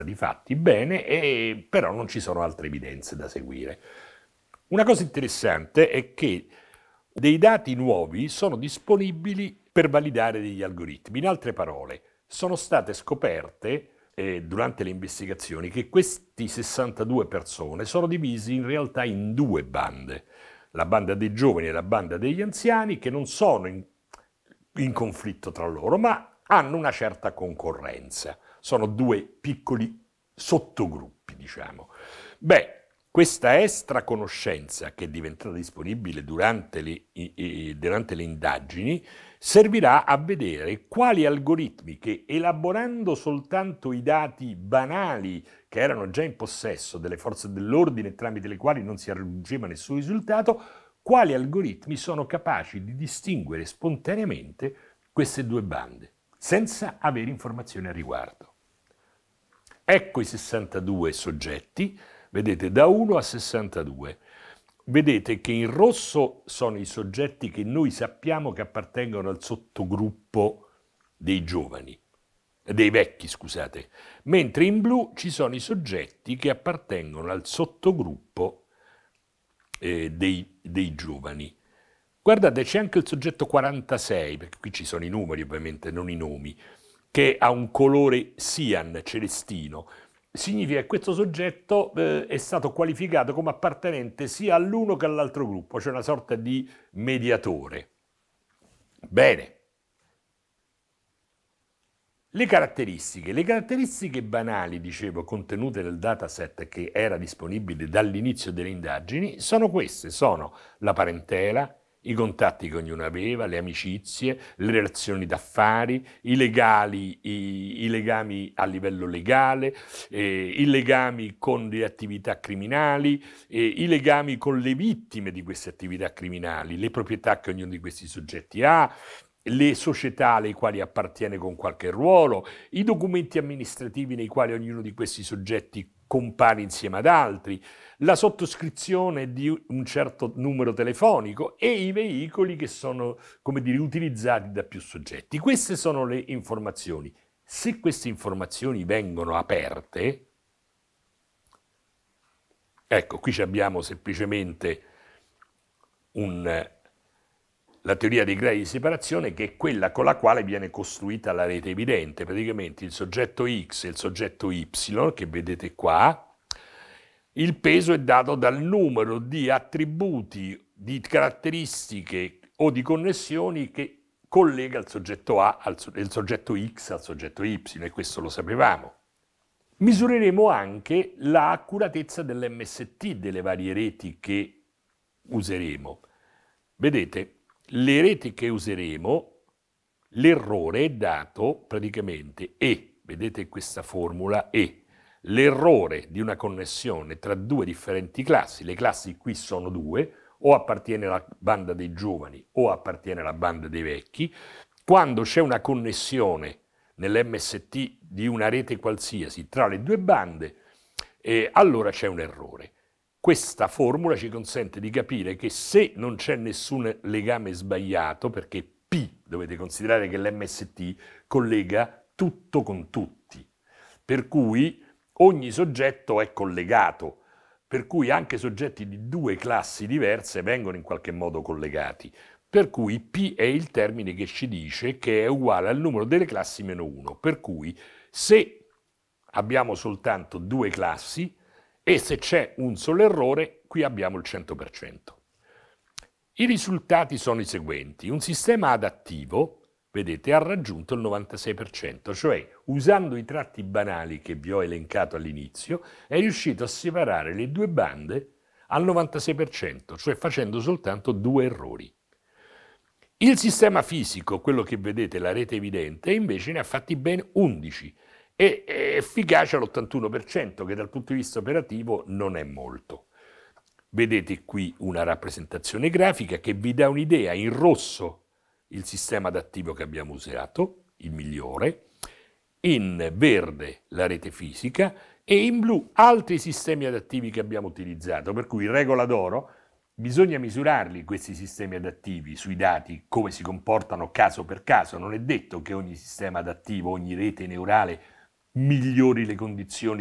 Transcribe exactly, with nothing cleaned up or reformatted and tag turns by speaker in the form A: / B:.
A: stati fatti bene, e però non ci sono altre evidenze da seguire. Una cosa interessante è che dei dati nuovi sono disponibili per validare degli algoritmi. In altre parole, sono state scoperte eh, durante le investigazioni che questi sessantadue persone sono divisi in realtà in due bande. La banda dei giovani e la banda degli anziani, che non sono in, in conflitto tra loro, ma hanno una certa concorrenza. Sono due piccoli sottogruppi, diciamo. Beh, questa extra conoscenza che è diventata disponibile durante le, i, durante le indagini servirà a vedere quali algoritmi che, elaborando soltanto i dati banali che erano già in possesso delle forze dell'ordine tramite le quali non si raggiungeva nessun risultato, quali algoritmi sono capaci di distinguere spontaneamente queste due bande, senza avere informazioni a riguardo. Ecco i sessantadue soggetti, vedete, da uno a sessantadue. Vedete che in rosso sono i soggetti che noi sappiamo che appartengono al sottogruppo dei giovani, dei vecchi, scusate, mentre in blu ci sono i soggetti che appartengono al sottogruppo eh, dei, dei giovani. Guardate, c'è anche il soggetto quarantasei, perché qui ci sono i numeri ovviamente, non i nomi, che ha un colore cian, celestino. Significa che questo soggetto eh, è stato qualificato come appartenente sia all'uno che all'altro gruppo, cioè una sorta di mediatore. Bene. Le caratteristiche. Le caratteristiche banali, dicevo, contenute nel dataset che era disponibile dall'inizio delle indagini, sono queste, sono la parentela, i contatti che ognuno aveva, le amicizie, le relazioni d'affari, i, legali, i, i legami a livello legale, eh, i legami con le attività criminali, eh, i legami con le vittime di queste attività criminali, le proprietà che ognuno di questi soggetti ha, le società alle quali appartiene con qualche ruolo, i documenti amministrativi nei quali ognuno di questi soggetti compare insieme ad altri, la sottoscrizione di un certo numero telefonico e i veicoli che sono, come dire, utilizzati da più soggetti. Queste sono le informazioni. Se queste informazioni vengono aperte, ecco, qui abbiamo semplicemente un, la teoria dei gradi di separazione, che è quella con la quale viene costruita la rete evidente. Praticamente il soggetto X e il soggetto Y, che vedete qua, il peso è dato dal numero di attributi, di caratteristiche o di connessioni che collega il soggetto A al il soggetto X al soggetto Y, e questo lo sapevamo. Misureremo anche l'accuratezza dell'M S T delle varie reti che useremo. Vedete, le reti che useremo, l'errore è dato praticamente E, vedete questa formula E, l'errore di una connessione tra due differenti classi, le classi qui sono due, o appartiene alla banda dei giovani o appartiene alla banda dei vecchi. Quando c'è una connessione nell'M S T di una rete qualsiasi tra le due bande, eh, allora c'è un errore. Questa formula ci consente di capire che se non c'è nessun legame sbagliato, perché P, dovete considerare che l'M S T collega tutto con tutti, per cui ogni soggetto è collegato, per cui anche soggetti di due classi diverse vengono in qualche modo collegati, per cui P è il termine che ci dice che è uguale al numero delle classi meno uno, per cui se abbiamo soltanto due classi e se c'è un solo errore, qui abbiamo il cento per cento. I risultati sono i seguenti. Un sistema adattivo, vedete, ha raggiunto il novantasei per cento, cioè usando i tratti banali che vi ho elencato all'inizio, è riuscito a separare le due bande al novantasei per cento, cioè facendo soltanto due errori. Il sistema fisico, quello che vedete, la rete evidente, invece ne ha fatti ben undici, e è efficace all'ottantuno per cento, che dal punto di vista operativo non è molto. Vedete qui una rappresentazione grafica che vi dà un'idea. In rosso il sistema adattivo che abbiamo usato, il migliore, in verde la rete fisica e in blu altri sistemi adattivi che abbiamo utilizzato, per cui regola d'oro, bisogna misurarli questi sistemi adattivi sui dati, come si comportano caso per caso. Non è detto che ogni sistema adattivo, ogni rete neurale migliori le condizioni